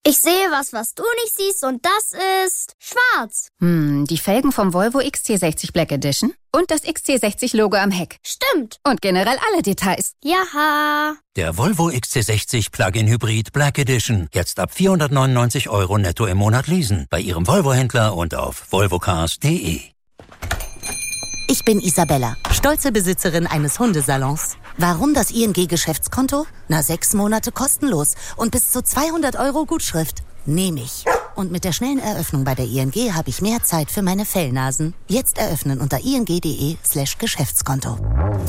Ich sehe was du nicht siehst und das ist schwarz. Die Felgen vom Volvo XC60 Black Edition und das XC60-Logo am Heck. Stimmt. Und generell alle Details. Jaha. Der Volvo XC60 Plug-in Hybrid Black Edition. Jetzt ab 499 € netto im Monat leasen. Bei Ihrem Volvo-Händler und auf volvocars.de. Ich bin Isabella, stolze Besitzerin eines Hundesalons. Warum das ING-Geschäftskonto? 6 Monate kostenlos und bis zu 200 € Gutschrift. Nehme ich. Und mit der schnellen Eröffnung bei der ING habe ich mehr Zeit für meine Fellnasen. Jetzt eröffnen unter ing.de/Geschäftskonto.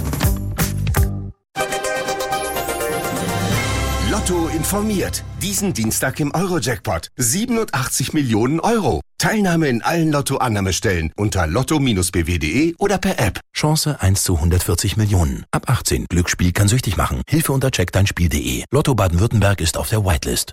Lotto informiert. Diesen Dienstag im Eurojackpot. 87 Millionen €. Teilnahme in allen Lotto-Annahmestellen unter lotto-bw.de oder per App. Chance 1 zu 140 Millionen. Ab 18. Glücksspiel kann süchtig machen. Hilfe unter checkdeinspiel.de. Lotto Baden-Württemberg ist auf der Whitelist.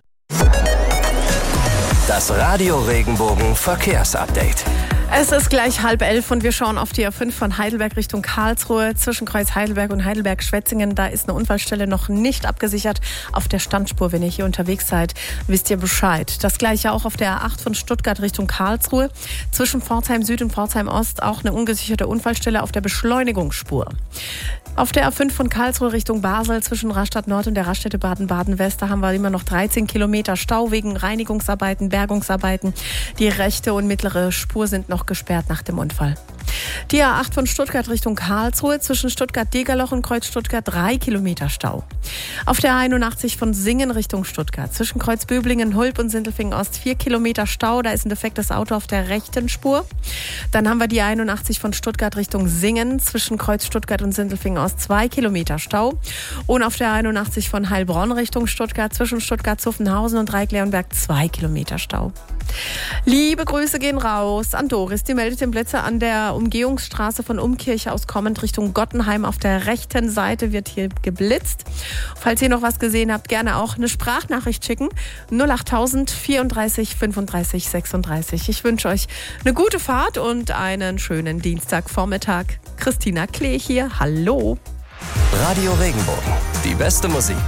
Das Radio Regenbogen Verkehrsupdate. Es ist gleich 10:30 und wir schauen auf die A5 von Heidelberg Richtung Karlsruhe. Zwischen Kreuz Heidelberg und Heidelberg-Schwetzingen, da ist eine Unfallstelle noch nicht abgesichert. Auf der Standspur, wenn ihr hier unterwegs seid, wisst ihr Bescheid. Das gleiche auch auf der A8 von Stuttgart Richtung Karlsruhe. Zwischen Pforzheim Süd und Pforzheim Ost auch eine ungesicherte Unfallstelle auf der Beschleunigungsspur. Auf der A5 von Karlsruhe Richtung Basel zwischen Rastatt Nord und der Raststätte Baden-Baden-West, da haben wir immer noch 13 Kilometer Stau wegen Reinigungsarbeiten, Bergungsarbeiten. Die rechte und mittlere Spur sind noch gesperrt nach dem Unfall. Die A8 von Stuttgart Richtung Karlsruhe zwischen Stuttgart-Degerloch und Kreuz Stuttgart 3 Kilometer Stau. Auf der A81 von Singen Richtung Stuttgart zwischen Kreuz Böblingen, Hulb und Sindelfingen Ost 4 Kilometer Stau. Da ist ein defektes Auto auf der rechten Spur. Dann haben wir die A81 von Stuttgart Richtung Singen zwischen Kreuz Stuttgart und Sindelfingen Ost 2 Kilometer Stau. Und auf der A81 von Heilbronn Richtung Stuttgart zwischen Stuttgart-Zuffenhausen und Dreieckleonberg 2 Kilometer Stau. Liebe Grüße gehen raus an Doris, die meldet den Blitzer an der Umgehungsstraße von Umkirche aus kommend Richtung Gottenheim. Auf der rechten Seite wird hier geblitzt. Falls ihr noch was gesehen habt, gerne auch eine Sprachnachricht schicken. 08000 34 35 36. Ich wünsche euch eine gute Fahrt und einen schönen Dienstagvormittag. Christina Klee hier. Hallo. Radio Regenbogen. Die beste Musik.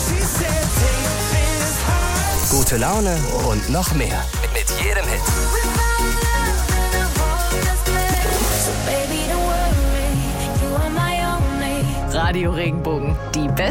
Gute Laune und noch mehr. Mit jedem Hit. Radio Regenbogen. Die beste